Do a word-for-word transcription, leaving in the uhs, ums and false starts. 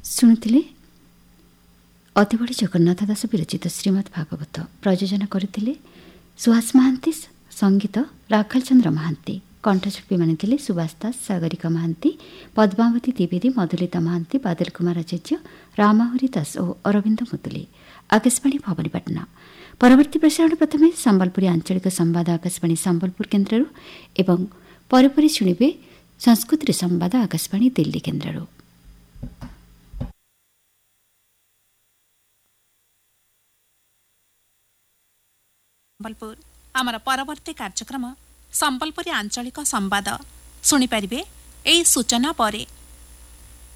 ଶୁଣୁଥିଲେ ଅତିବଡ଼ି ଜଗନ୍ନାଥ ଦାସ ବିରଚିତ ଶ୍ରୀମଦ୍ ଭାଗବତ। ପ୍ରଯୋଜନା କରିଥିଲେ ସୁହାସ ମହାନ୍ତି, ସଙ୍ଗୀତ ରାଖଲ ଚନ୍ଦ୍ର ମହାନ୍ତି, କଣ୍ଠଶିଳ୍ପୀମାନେ ଥିଲେ ସୁବାସ ଦାସ, ସାଗରିକା ମହାନ୍ତି, ପଦ୍ମାବତୀ ଦ୍ୱିବେଦୀ, ମଧୁଲିତା ମହାନ୍ତି, ବାଦଲ କୁମାର ଆଚାର୍ଯ୍ୟ, ରାମହରି ଦାସ ଓ ଅରବିନ୍ଦ ମୁଦୁଲି। ଆକାଶବାଣୀ ଭବାନୀପାଟଣା। ପରବର୍ତ୍ତୀ ପ୍ରସାରଣ ପ୍ରଥମେ ସମ୍ବଲପୁରୀ ଆଞ୍ଚଳିକ ସମ୍ବାଦ ଆକାଶବାଣୀ ସମ୍ବଲପୁର କେନ୍ଦ୍ରରୁ ଏବଂ ପରେ ପରେ ଶୁଣିବେ ସଂସ୍କୃତିରେ ସମ୍ବାଦ ଆକାଶବାଣୀ ଦିଲ୍ଲୀ କେନ୍ଦ୍ରରୁ। ସମ୍ବଲପୁର ଆମର ପରବର୍ତ୍ତୀ କାର୍ଯ୍ୟକ୍ରମ ସମ୍ବଲପୁରୀ ଆଞ୍ଚଳିକ ସମ୍ବାଦ ଶୁଣିପାରିବେ। ଏହି ସୂଚନା ପରେ